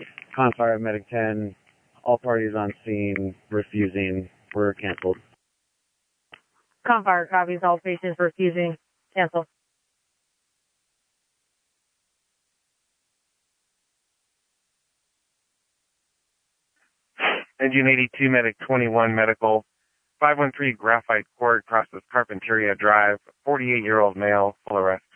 Confire Medic 10, all parties on scene refusing were canceled. Confire copies, all patients refusing, cancel. Engine 82, Medic 21, Medical, 513 Graphite Court, crosses Carpinteria Drive, 48-year-old male, full arrest.